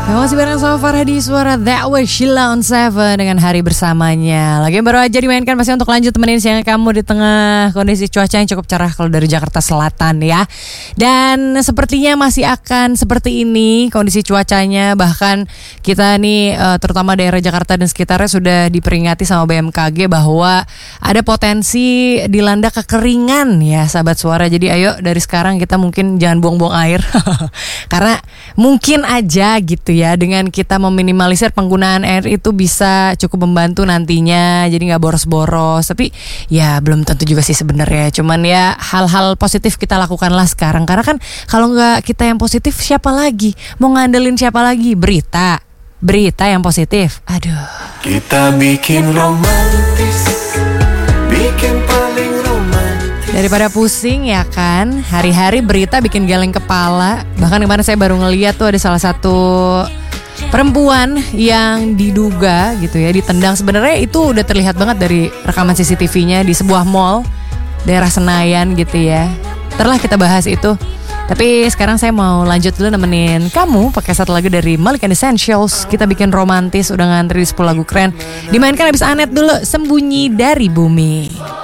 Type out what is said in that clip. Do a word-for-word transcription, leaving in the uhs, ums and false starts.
Kamu masih bareng sama Farah di suara That Was Sheila on Seven dengan Hari Bersamanya. Lagi yang baru aja dimainkan pasti untuk lanjut temenin siang kamu di tengah kondisi cuaca yang cukup cerah kalau dari Jakarta Selatan ya. Dan sepertinya masih akan seperti ini kondisi cuacanya. Bahkan kita nih terutama daerah Jakarta dan sekitarnya sudah diperingati sama B M K G bahwa ada potensi dilanda kekeringan ya sahabat suara. Jadi ayo dari sekarang kita mungkin jangan buang-buang air karena mungkin aja gitu ya, dengan kita meminimalisir penggunaan air itu bisa cukup membantu nantinya, jadi nggak boros-boros. Tapi ya belum tentu juga sih sebenarnya. Cuman ya hal-hal positif kita lakukanlah sekarang, karena kan kalau nggak kita yang positif siapa lagi? Mau ngandelin siapa lagi? Berita, berita yang positif. Aduh. Kita bikin romantis, bikin paling romantis. Daripada pusing ya kan, hari-hari berita bikin geleng kepala. Bahkan kemarin saya baru ngeliat tuh ada salah satu perempuan yang diduga gitu ya ditendang. Sebenarnya itu udah terlihat banget dari rekaman C C T V-nya di sebuah mall daerah Senayan gitu ya. Ntarlah kita bahas itu. Tapi sekarang saya mau lanjut dulu nemenin kamu pakai satu lagu dari Malik and Essentials. Kita bikin romantis, udah ngantri di sepuluh lagu keren. Dimainkan abis Anet dulu, Sembunyi dari Bumi.